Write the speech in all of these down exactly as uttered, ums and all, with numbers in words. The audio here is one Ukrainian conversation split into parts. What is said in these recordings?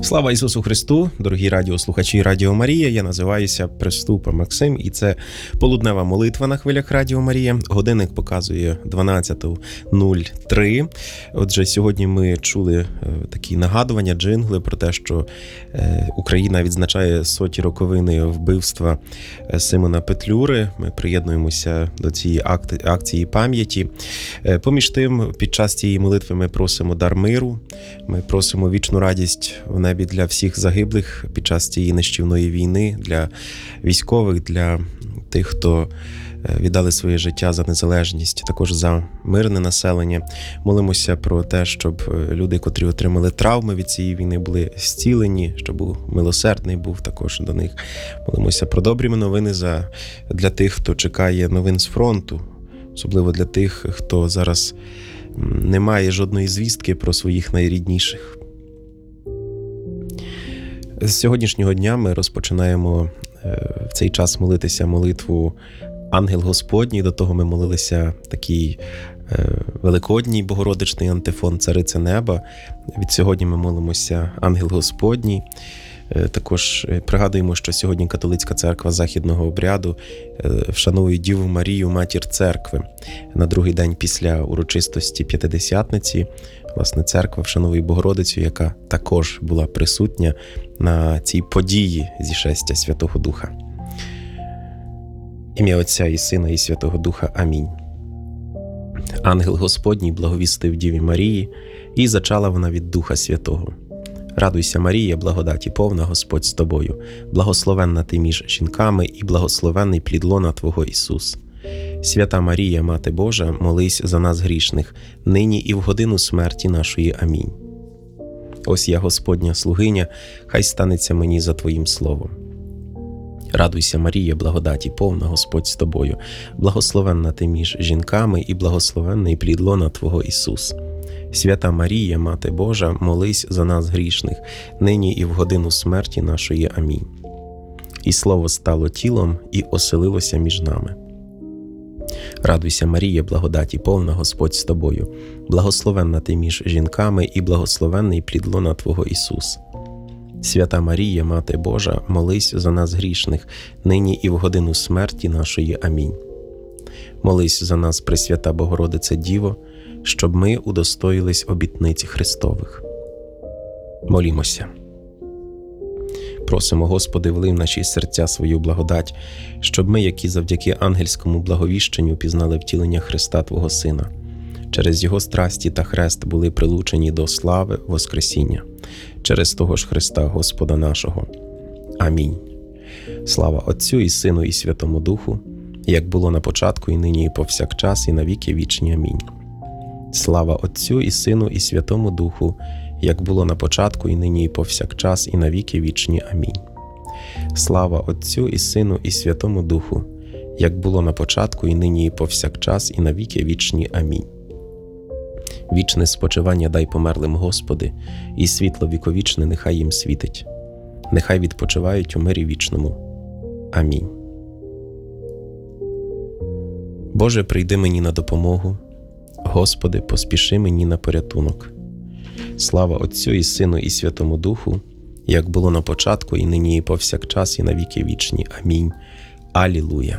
Слава Ісусу Христу, дорогі радіослухачі Радіо Марія. Я називаюся Приступа Максим, і це полуднева молитва на хвилях Радіо Марія. Годинник показує дванадцята нуль три. Отже, сьогодні ми чули такі нагадування, джингли про те, що Україна відзначає соті роковини вбивства Симона Петлюри. Ми приєднуємося до цієї акції пам'яті. Поміж тим, під час цієї молитви ми просимо дар миру, ми просимо вічну радість в небі для всіх загиблих під час цієї нищівної війни, для військових, для тих, хто віддали своє життя за незалежність, також за мирне населення. Молимося про те, щоб люди, котрі отримали травми від цієї війни, були зцілені, щоб милосердний був також до них. Молимося про добрі новини за, для тих, хто чекає новин з фронту, особливо для тих, хто зараз не має жодної звістки про своїх найрідніших. З сьогоднішнього дня ми розпочинаємо в цей час молитися молитву «Ангел Господній». До того ми молилися такий великодній богородичний антифон «Царице неба». Від сьогодні ми молимося «Ангел Господній». Також пригадуємо, що сьогодні католицька церква західного обряду вшановує Діву Марію, матір церкви. На другий день після урочистості П'ятидесятниці, власне, церква вшановує Богородицю, яка також була присутня на цій події зішестя Святого Духа. Ім'я Отця і Сина і Святого Духа. Амінь. Ангел Господній благовістив Діві Марії, і зачала вона від Духа Святого. Радуйся, Марія, благодаті повна, Господь з тобою, благословенна ти між жінками, і благословенний плід лона Твого Ісус. Свята Марія, Мати Божа, молись за нас грішних, нині і в годину смерті нашої. Амінь. Ось я, Господня слугиня, хай станеться мені за Твоїм словом. Радуйся, Марія, благодаті повна, Господь з тобою, благословенна ти між жінками, і благословенний плід лона Твого Ісус. Свята Марія, Мати Божа, молись за нас грішних, нині і в годину смерті нашої. Амінь. І Слово стало тілом і оселилося між нами. Радуйся, Марія, благодаті повна, Господь з тобою, благословенна ти між жінками, і благословенний плід лона Твого Ісус. Свята Марія, Мати Божа, молись за нас грішних, нині і в годину смерті нашої. Амінь. Молись за нас, Пресвята Богородице Діво, щоб ми удостоїлись обітниць Христових. Молімося. Просимо, Господи, влив в наші серця свою благодать, щоб ми, які завдяки ангельському благовіщенню пізнали втілення Христа Твого Сина, через Його страсті та хрест були прилучені до слави Воскресіння, через того ж Христа Господа нашого. Амінь. Слава Отцю і Сину і Святому Духу, як було на початку, і нині, і повсякчас, і на віки вічні. Амінь. Слава Отцю і Сину і Святому Духу, як було на початку, і нині, і повсякчас, і на віки вічні. Амінь. Слава Отцю і Сину і Святому Духу, як було на початку, і нині, і повсякчас, і на віки вічні. Амінь. Вічне спочивання дай померлим, Господи, і світло віковічне нехай їм світить. Нехай відпочивають у мирі вічному. Амінь. Боже, прийди мені на допомогу. Господи, поспіши мені на порятунок. Слава Отцю і Сину і Святому Духу, як було на початку, і нині, і повсякчас, і на віки вічні. Амінь. Алілуя.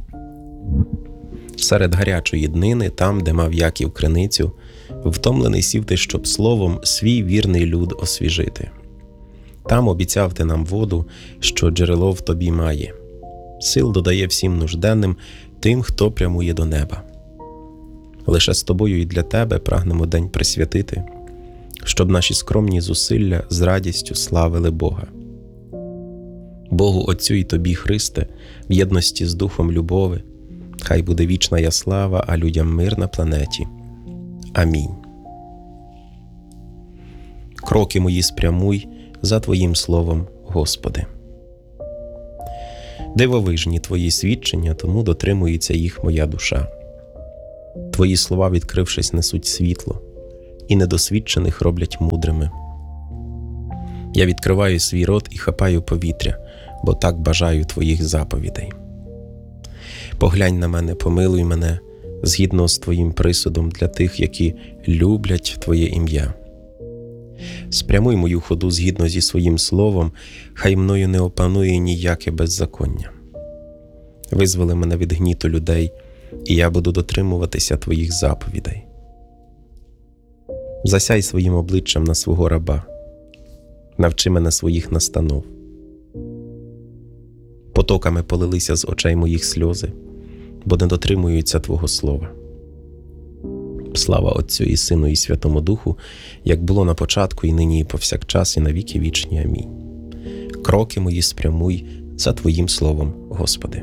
Серед гарячої днини, там, де мав Яків криницю, втомлений сів ти, щоб словом свій вірний люд освіжити. Там обіцяв ти нам воду, що джерело в тобі має. Сил додає всім нужденним, тим, хто прямує до неба. Лише з тобою і для тебе прагнемо день присвятити, щоб наші скромні зусилля з радістю славили Бога. Богу Отцю і тобі, Христе, в єдності з Духом любови, хай буде вічна я слава, а людям мир на планеті. Амінь. Кроки мої спрямуй за Твоїм словом, Господи. Дивовижні Твої свідчення, тому дотримується їх моя душа. Твої слова, відкрившись, несуть світло, і недосвідчених роблять мудрими. Я відкриваю свій рот і хапаю повітря, бо так бажаю Твоїх заповідей. Поглянь на мене, помилуй мене, згідно з Твоїм присудом для тих, які люблять Твоє ім'я. Спрямуй мою ходу згідно зі своїм словом, хай мною не опанує ніяке беззаконня. Визволи мене від гніту людей, і я буду дотримуватися твоїх заповідей. Засяй своїм обличчям на свого раба, навчи мене своїх настанов. Потоками полилися з очей моїх сльози, бо не дотримуються Твого слова. Слава Отцю і Сину і Святому Духу, як було на початку, і нині, і повсякчас, і на віки вічні. Амінь. Кроки мої спрямуй за Твоїм словом, Господи.